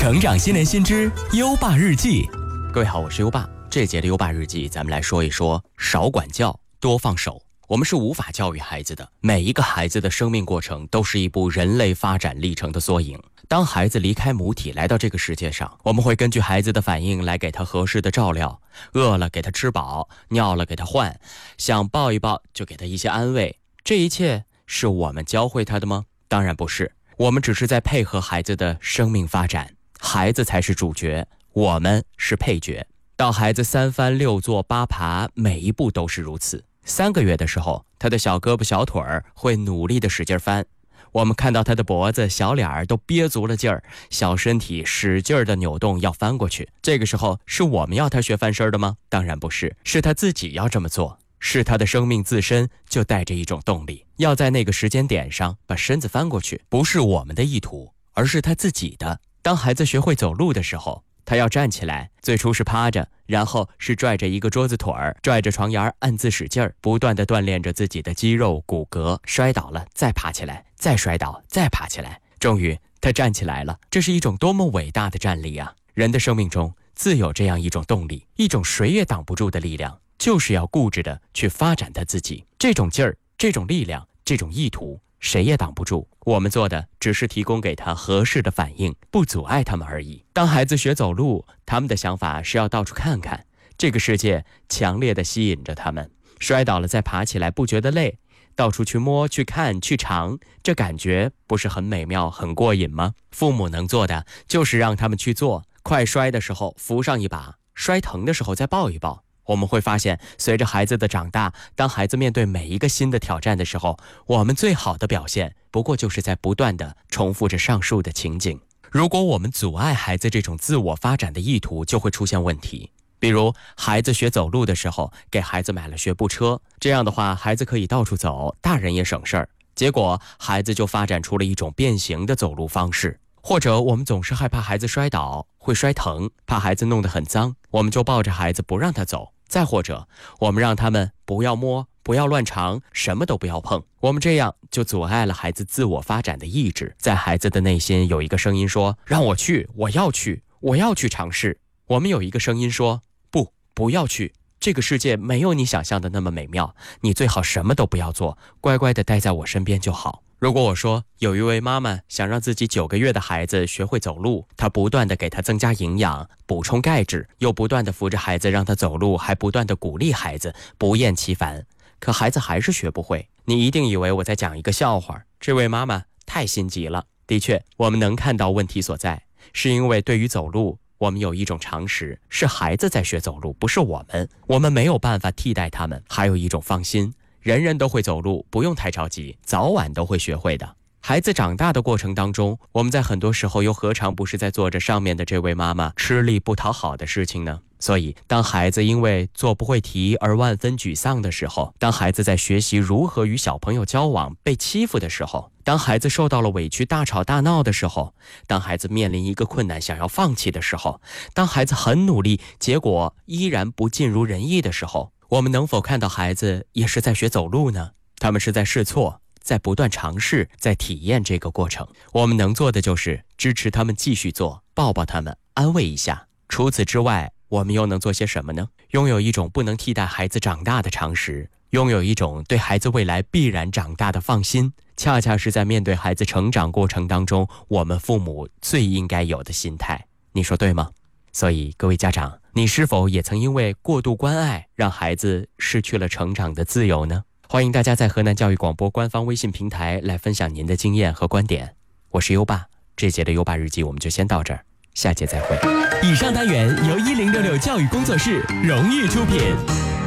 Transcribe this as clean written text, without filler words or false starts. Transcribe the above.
成长新年新知优爸日记。各位好，我是优爸。这节的优爸日记，咱们来说一说少管教，多放手。我们是无法教育孩子的，每一个孩子的生命过程都是一部人类发展历程的缩影。当孩子离开母体来到这个世界上，我们会根据孩子的反应来给他合适的照料，饿了给他吃饱，尿了给他换，想抱一抱就给他一些安慰。这一切是我们教会他的吗？当然不是，我们只是在配合孩子的生命发展，孩子才是主角，我们是配角。到孩子3翻6坐8爬，每一步都是如此。3个月的时候，他的小胳膊小腿儿会努力的使劲翻，我们看到他的脖子小脸儿都憋足了劲儿，小身体使劲儿的扭动要翻过去。这个时候是我们要他学翻身的吗？当然不是，是他自己要这么做，是他的生命自身就带着一种动力，要在那个时间点上把身子翻过去，不是我们的意图，而是他自己的。当孩子学会走路的时候，他要站起来，最初是趴着，然后是拽着一个桌子腿儿，拽着床沿暗自使劲儿，不断地锻炼着自己的肌肉骨骼，摔倒了再爬起来，再摔倒再爬起来，终于他站起来了。这是一种多么伟大的战力啊！人的生命中自有这样一种动力，一种谁也挡不住的力量，就是要固执地去发展他自己。这种劲儿，这种力量，这种意图，谁也挡不住，我们做的只是提供给他合适的反应，不阻碍他们而已。当孩子学走路，他们的想法是要到处看看，这个世界强烈地吸引着他们，摔倒了再爬起来不觉得累，到处去摸去看去尝，这感觉不是很美妙很过瘾吗？父母能做的就是让他们去做，快摔的时候扶上一把，摔疼的时候再抱一抱。我们会发现，随着孩子的长大，当孩子面对每一个新的挑战的时候，我们最好的表现不过就是在不断地重复着上述的情景。如果我们阻碍孩子这种自我发展的意图，就会出现问题。比如孩子学走路的时候，给孩子买了学步车，这样的话孩子可以到处走，大人也省事儿，结果孩子就发展出了一种变形的走路方式。或者我们总是害怕孩子摔倒会摔疼，怕孩子弄得很脏，我们就抱着孩子不让他走。再或者我们让他们不要摸，不要乱尝，什么都不要碰，我们这样就阻碍了孩子自我发展的意志。在孩子的内心有一个声音说，让我去，我要去，我要去尝试。我们有一个声音说，不要去，这个世界没有你想象的那么美妙，你最好什么都不要做，乖乖地待在我身边就好。如果我说有一位妈妈想让自己9个月的孩子学会走路，她不断地给他增加营养，补充钙质，又不断地扶着孩子让他走路，还不断地鼓励孩子，不厌其烦，可孩子还是学不会。你一定以为我在讲一个笑话，这位妈妈太心急了。的确，我们能看到问题所在，是因为对于走路我们有一种常识，是孩子在学走路，不是我们没有办法替代他们。还有一种放心，人人都会走路，不用太着急，早晚都会学会的。孩子长大的过程当中，我们在很多时候又何尝不是在做着上面的这位妈妈吃力不讨好的事情呢？所以当孩子因为做不会题而万分沮丧的时候，当孩子在学习如何与小朋友交往被欺负的时候，当孩子受到了委屈大吵大闹的时候，当孩子面临一个困难想要放弃的时候，当孩子很努力结果依然不尽如人意的时候，我们能否看到孩子也是在学走路呢？他们是在试错，在不断尝试，在体验这个过程。我们能做的就是支持他们继续做，抱抱他们，安慰一下。除此之外，我们又能做些什么呢？拥有一种不能替代孩子长大的常识，拥有一种对孩子未来必然长大的放心，恰恰是在面对孩子成长过程当中，我们父母最应该有的心态。你说对吗？所以各位家长，你是否也曾因为过度关爱，让孩子失去了成长的自由呢？欢迎大家在河南教育广播官方微信平台来分享您的经验和观点。我是优爸，这节的优爸日记我们就先到这儿，下节再会。以上单元由1066教育工作室荣誉出品。